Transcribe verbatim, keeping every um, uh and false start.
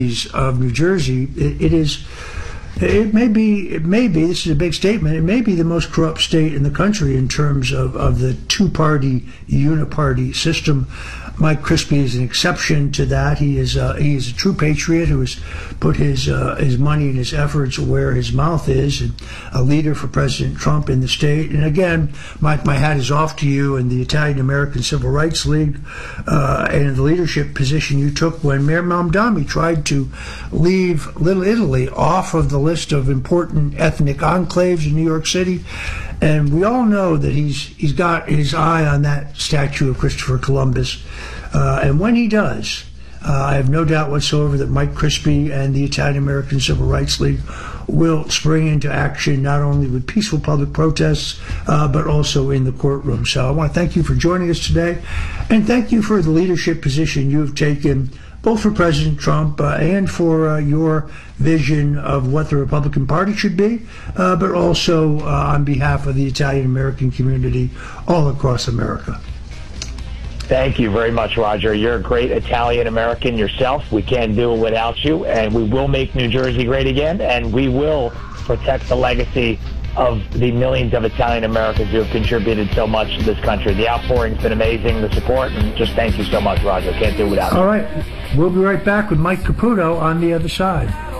of New Jersey, it, it is, it may be, it may be, this is a big statement, it may be the most corrupt state in the country in terms of, of the two-party, uniparty system. Mike Crispi is an exception to that. He is uh, he is a true patriot who has put his uh, his money and his efforts where his mouth is, and a leader for President Trump in the state. And again, Mike, my hat is off to you and the Italian American Civil Rights League uh, and the leadership position you took when Mayor Mamdani tried to leave Little Italy off of the list of important ethnic enclaves in New York City. And we all know that he's he's got his eye on that statue of Christopher Columbus. Uh, and when he does, uh, I have no doubt whatsoever that Mike Crispi and the Italian American Civil Rights League will spring into action, not only with peaceful public protests, uh, but also in the courtroom. So I want to thank you for joining us today, and thank you for the leadership position you've taken, both for President Trump uh, and for uh, your vision of what the Republican Party should be, uh, but also uh, on behalf of the Italian American community all across America. Thank you very much, Roger. You're a great Italian American yourself. We can't do it without you, and we will make New Jersey great again, and we will protect the legacy of the millions of Italian Americans who have contributed so much to this country. The outpouring's been amazing, the support, and just thank you so much, Roger. Can't do it without you. All right. We'll be right back with Mike Caputo on the other side.